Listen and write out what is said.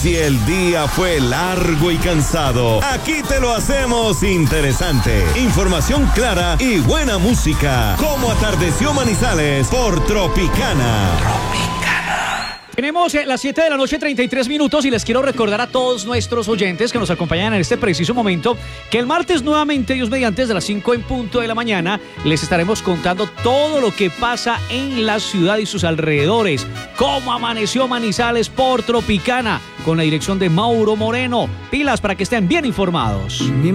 Si el día fue largo y cansado, aquí te lo hacemos interesante. Información clara y buena música. Como atardeció Manizales por Tropicana. Tenemos las 7 de la noche, 33 minutos, y les quiero recordar a todos nuestros oyentes que nos acompañan en este preciso momento que el martes nuevamente, Dios mediante, desde las 5 en punto de la mañana, les estaremos contando todo lo que pasa en la ciudad y sus alrededores. Cómo amaneció Manizales por Tropicana, con la dirección de Mauro Moreno. Pilas para que estén bien informados.